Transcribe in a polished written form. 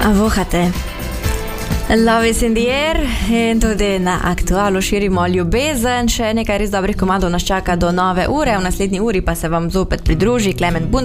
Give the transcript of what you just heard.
Vohate. Love is in the air in tudi na aktualu širimo ljubezen. Še nekaj res dobrih komadov nas čaka do nove ure. V naslednji uri pa se vam zopet pridruži Klemen Bund.